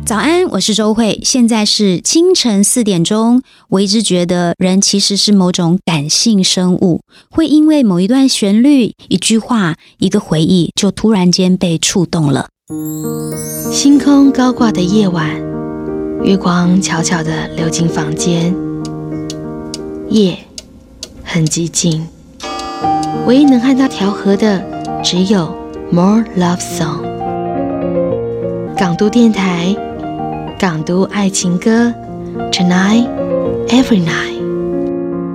早安，我是周慧，现在是清晨4点钟。我一直觉得人其实是某种感性生物，会因为某一段旋律、一句话、一个回忆，就突然间被触动了。 星空高挂的夜晚，月光悄悄地流进房间，夜很寂静，唯一能和它调和的只有 More Love Song。 港都电台，港都爱情歌 Tonight Every Night。